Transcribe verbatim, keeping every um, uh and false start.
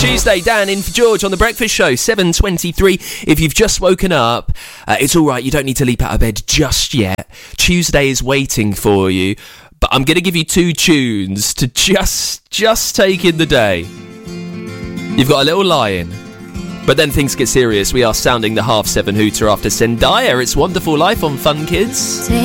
Tuesday, Dan in for George on The Breakfast Show, seven twenty-three. If you've just woken up, uh, it's all right. You don't need to leap out of bed just yet. Tuesday is waiting for you. But I'm going to give you two tunes to just, just take in the day. You've got a little lie-in. But then things get serious. We are sounding the half seven hooter after Zendaya. It's Wonderful Life on Fun Kids.